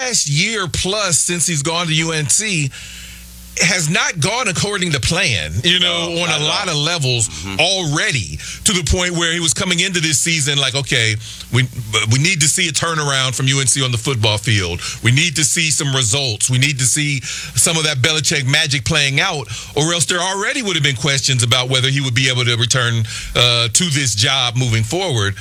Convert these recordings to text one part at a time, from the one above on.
last year plus since he's gone to UNC has not gone according to plan, on a lot of levels already, to the point where he was coming into this season like, okay, we need to see a turnaround from UNC on the football field. We need to see some results. We need to see some of that Belichick magic playing out, or else there already would have been questions about whether he would be able to return to this job moving forward.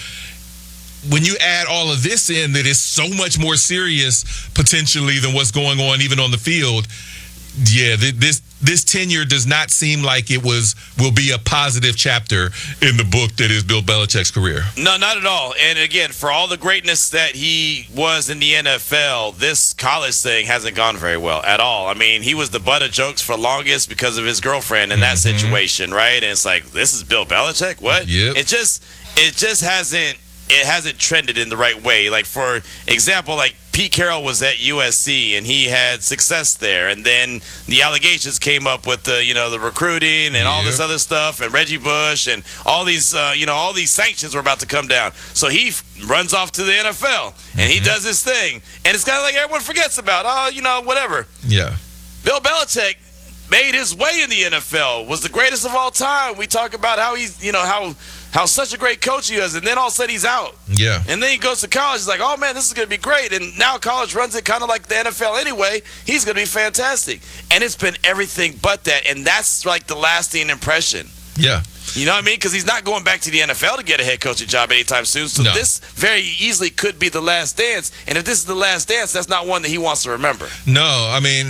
When you add all of this in, that is so much more serious potentially than what's going on even on the field. Yeah, this tenure does not seem like it will be a positive chapter in the book that is Bill Belichick's career. No, not at all. And again, for all the greatness that he was in the NFL, this college thing hasn't gone very well at all. I mean, he was the butt of jokes for longest because of his girlfriend in that situation, right? And it's like, this is Bill Belichick? What? Yep. It just hasn't trended in the right way. Like, for example, like Pete Carroll was at USC and he had success there, and then the allegations came up with the recruiting and all this other stuff, and Reggie Bush and all these all these sanctions were about to come down. So he runs off to the NFL and he does his thing, and it's kind of like everyone forgets about whatever. Yeah, Bill Belichick made his way in the NFL, was the greatest of all time. We talk about how he's how such a great coach he is, and then all of a sudden he's out. Yeah. And then he goes to college. He's like, oh, man, this is going to be great. And now college runs it kind of like the NFL anyway. He's going to be fantastic. And it's been everything but that, and that's like the lasting impression. Yeah. You know what I mean? Because he's not going back to the NFL to get a head coaching job anytime soon. So this very easily could be the last dance. And if this is the last dance, that's not one that he wants to remember. No, I mean,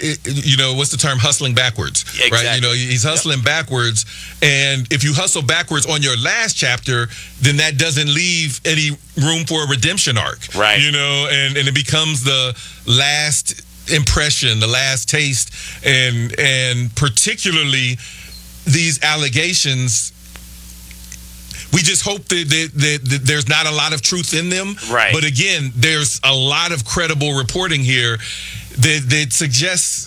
what's the term? Hustling backwards, exactly. Right? He's hustling backwards. And if you hustle backwards on your last chapter, then that doesn't leave any room for a redemption arc. Right. And it becomes the last impression, the last taste, and particularly these allegations, we just hope that there's not a lot of truth in them. Right. But again, there's a lot of credible reporting here that suggests,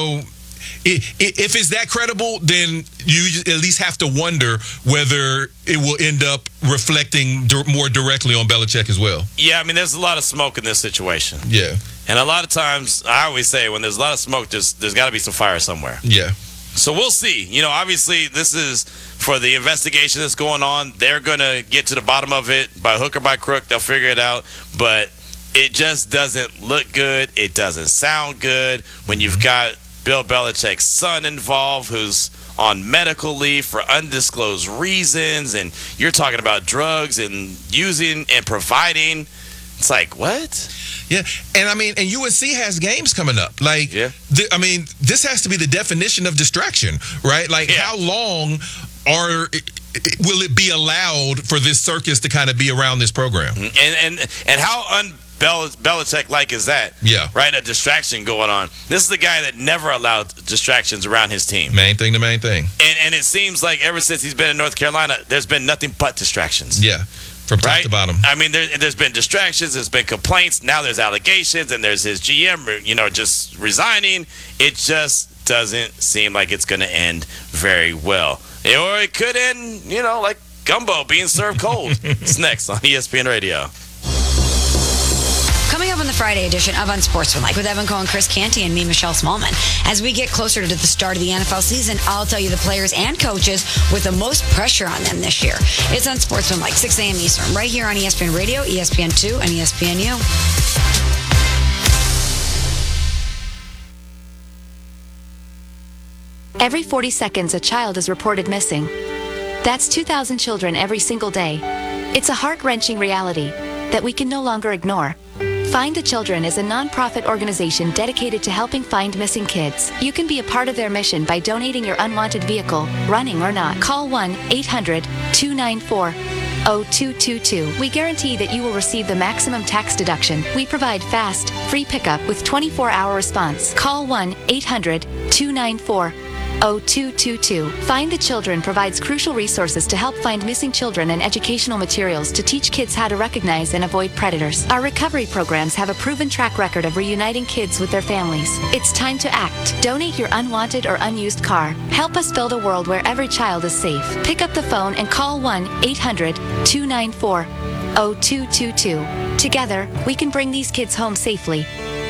if it's that credible, then you at least have to wonder whether it will end up reflecting more directly on Belichick as well. Yeah, I mean, there's a lot of smoke in this situation. Yeah. And a lot of times, I always say, when there's a lot of smoke, there's got to be some fire somewhere. Yeah. So we'll see. Obviously, this is for the investigation that's going on. They're going to get to the bottom of it by hook or by crook. They'll figure it out. But it just doesn't look good. It doesn't sound good when you've got Bill Belichick's son involved, who's on medical leave for undisclosed reasons. And you're talking about drugs and using and providing. It's like, what? Yeah, and USC has games coming up. Like, this has to be the definition of distraction, right? Like, how long will it be allowed for this circus to kind of be around this program? And how Belichick-like is that? Yeah. Right? A distraction going on. This is the guy that never allowed distractions around his team. Main thing. And it seems like ever since he's been in North Carolina, there's been nothing but distractions. Yeah. From top to bottom. I mean, there's been distractions, there's been complaints, now there's allegations, and there's his GM, just resigning. It just doesn't seem like it's going to end very well. Or it could end, like gumbo being served cold. It's next on ESPN Radio. Coming up on the Friday edition of Unsportsmanlike with Evan Cohen, Chris Canty, and me, Michelle Smallman. As we get closer to the start of the NFL season, I'll tell you the players and coaches with the most pressure on them this year. It's Unsportsmanlike, 6 a.m. Eastern, right here on ESPN Radio, ESPN2, and ESPNU. Every 40 seconds, a child is reported missing. That's 2,000 children every single day. It's a heart-wrenching reality that we can no longer ignore. Find the Children is a nonprofit organization dedicated to helping find missing kids. You can be a part of their mission by donating your unwanted vehicle, running or not. Call 1-800-294-0222. We guarantee that you will receive the maximum tax deduction. We provide fast, free pickup with 24-hour response. Call 1-800-294-0222. Find the Children provides crucial resources to help find missing children and educational materials to teach kids how to recognize and avoid predators. Our recovery programs have a proven track record of reuniting kids with their families. It's time to act. Donate your unwanted or unused car. Help us build a world where every child is safe. Pick up the phone and call 1-800-294-0222. Together, we can bring these kids home safely.